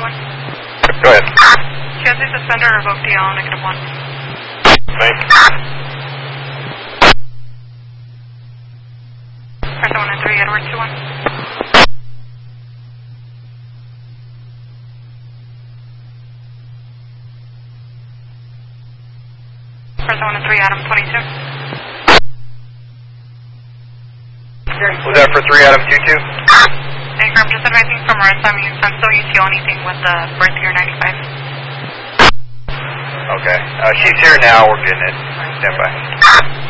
Go ahead. She has a suspender revoked DL -1. Thanks. Press 1 Edward 21. Press 1 Adam 22. Was that for 3 Adam 22? Anchor, I'm just advising from Marissa, I'm still UTO anything with the birth year 95. Okay. She's here now. We're getting it. Stand by.